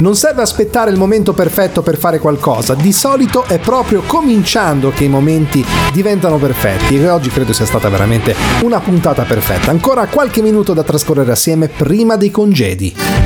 Non serve aspettare il momento perfetto per fare qualcosa, di solito è proprio cominciando che i momenti diventano perfetti, e oggi credo sia stata veramente una puntata perfetta. Ancora qualche minuto da trascorrere assieme prima dei congedi.